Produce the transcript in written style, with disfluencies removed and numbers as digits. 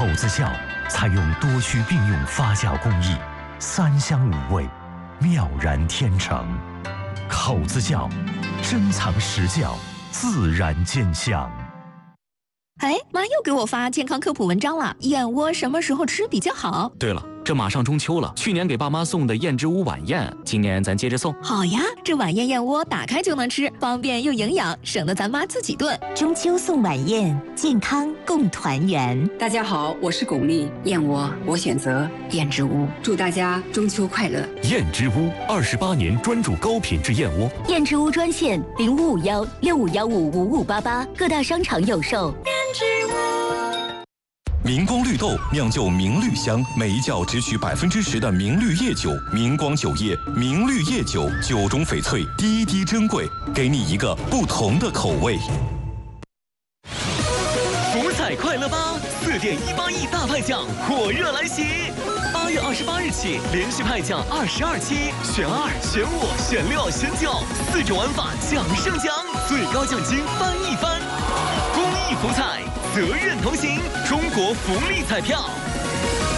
口子窖采用多须并用发酵工艺，3香5味，妙然天成。口子窖，珍藏实窖，自然见香。 哎，妈又给我发健康科普文章了，燕窝什么时候吃比较好？ 对了，这马上中秋了，去年给爸妈送的燕之屋晚宴，今年咱接着送。 好呀，这晚宴燕窝打开就能吃，方便又营养，省得咱妈自己炖。 中秋送晚宴，健康共团圆。 大家好，我是巩俐，燕窝我选择燕之屋，祝大家中秋快乐。 燕之屋28年专注高品质燕窝。 燕之屋专线0551651588，各大商场有售。 明光绿豆酿就明绿香，每一窖只取10%的明绿叶酒，明光酒业明绿叶酒，酒中翡翠，滴滴珍贵，给你一个不同的口味。 福彩快乐吧，4.18亿大派奖火热来袭！8月28日起，连续派奖22期，选2、选5、选6、选9，4种玩法奖胜奖，最高奖金翻一番。公益福彩，责任同行，中国福利彩票。